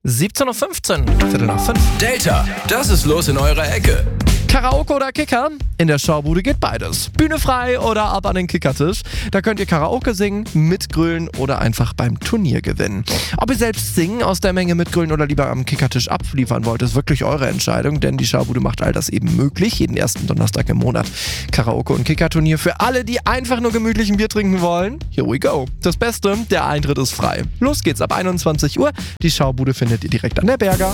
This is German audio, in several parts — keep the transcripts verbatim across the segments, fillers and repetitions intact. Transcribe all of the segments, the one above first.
siebzehn Uhr fünfzehn, Viertel nach fünf. Delta, das ist los in eurer Ecke. Karaoke oder Kicker? In der Schaubude geht beides. Bühne frei oder ab an den Kickertisch. Da könnt ihr Karaoke singen, mitgrölen oder einfach beim Turnier gewinnen. Ob ihr selbst singen, aus der Menge mitgrölen oder lieber am Kickertisch abliefern wollt, ist wirklich eure Entscheidung, denn die Schaubude macht all das eben möglich. Jeden ersten Donnerstag im Monat. Karaoke- und Kickerturnier für alle, die einfach nur gemütlich ein Bier trinken wollen. Here we go. Das Beste, der Eintritt ist frei. Los geht's ab einundzwanzig Uhr. Die Schaubude findet ihr direkt an der Berger.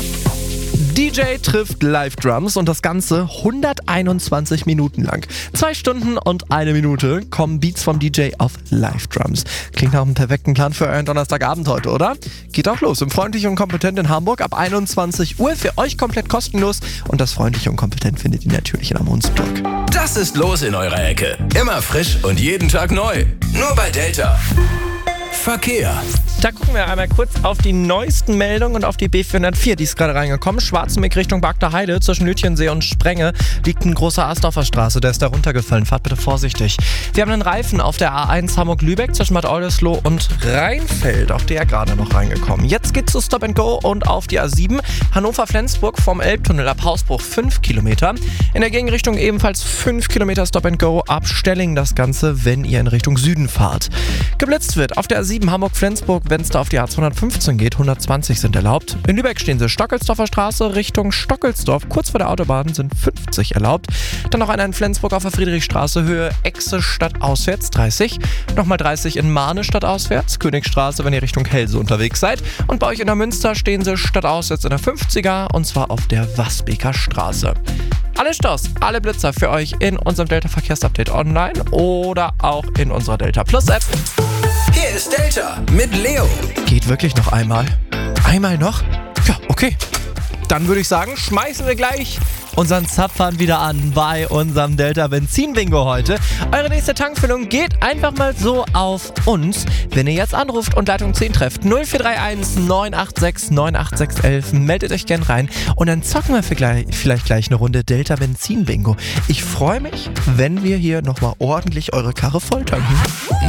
D J trifft Live-Drums und das Ganze hunderteinundzwanzig Minuten lang. Zwei Stunden und eine Minute kommen Beats vom D J auf Live-Drums. Klingt nach einem perfekten Plan für euren Donnerstagabend heute, oder? Geht auch los im Freundlich und Kompetent in Hamburg ab einundzwanzig Uhr. Für euch komplett kostenlos und das Freundlich und Kompetent findet ihr natürlich in Amundsburg. Das ist los in eurer Ecke. Immer frisch und jeden Tag neu. Nur bei Delta. Verkehr. Da gucken wir einmal kurz auf die neuesten Meldungen und auf die B vierhundertvier, die ist gerade reingekommen. Schwarzenbeck Richtung Bagder Heide, zwischen Lütjensee und Sprenge liegt ein großer Ast auf der Straße, der ist da runtergefallen. Fahrt bitte vorsichtig. Wir haben einen Reifen auf der A eins Hamburg-Lübeck zwischen Bad Oldesloe und Rheinfeld, auch der gerade noch reingekommen. Jetzt geht's zu Stop and Go und auf die A sieben Hannover-Flensburg vom Elbtunnel ab Hausbruch fünf Kilometer. In der Gegenrichtung ebenfalls fünf Kilometer Stop and Go ab Stelling das Ganze, wenn ihr in Richtung Süden fahrt. Geblitzt wird auf der A sieben Hamburg-Flensburg, wenn es da auf die A zweihundertfünfzehn geht, hundertzwanzig sind erlaubt. In Lübeck stehen sie Stockelsdorfer Straße Richtung Stockelsdorf, kurz vor der Autobahn sind fünfzig erlaubt. Dann noch einer in Flensburg auf der Friedrichstraße, Höhe Exe stadtauswärts dreißig. Nochmal dreißig in Mahne stadtauswärts, Königstraße, wenn ihr Richtung Helse unterwegs seid. Und bei euch in der Münster stehen sie stadtauswärts in der fünfziger und zwar auf der Wasbeker Straße. Alle Staus, alle Blitzer für euch in unserem Delta Verkehrsupdate online oder auch in unserer Delta Plus App. Hier ist Delta mit Leo. Geht wirklich noch einmal? Einmal noch? Ja, okay. Dann würde ich sagen, schmeißen wir gleich unseren Zapfhahn wieder an bei unserem Delta Benzin Bingo heute. Eure nächste Tankfüllung geht einfach mal so auf uns, wenn ihr jetzt anruft und Leitung zehn trefft. null vier drei eins neun acht sechs neun acht sechs eins eins. Meldet euch gern rein und dann zocken wir vielleicht gleich eine Runde Delta Benzin Bingo. Ich freue mich, wenn wir hier nochmal ordentlich eure Karre voll tanken.